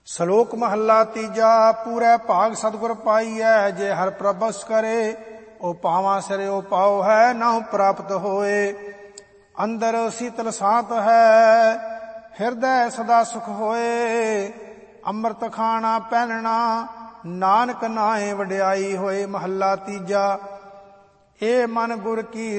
ਸ਼ਲੋਕ ਮਹੱਲਾ ਤੀਜਾ। ਪੂਰੇ ਭਾਗ ਸਤਿਗੁਰ ਪਾਈਐ, ਜੇ ਹਰਿ ਪ੍ਰਭਸ ਕਰੇ। ਉਹ ਪਾਵਾਂ ਸਿਰੇ ਉਹ ਪਾਉ ਹੈ, ਨਾਉ ਪ੍ਰਾਪਤ ਹੋਏ। ਅੰਦਰ ਸੀਤਲ ਸਾਤ ਹੈ, ਹਿਰਦੈ ਸਦਾ ਸੁਖ ਹੋਏ। ਅੰਮ੍ਰਿਤ ਖਾਣਾ ਪਹਿਨਣਾ, ਨਾਨਕ ਨਾਏ ਵਡਿਆਈ ਹੋਏ। ਮਹੱਲਾ ਤੀਜਾ। ਇਹ ਮਨ ਗੁਰ ਕੀ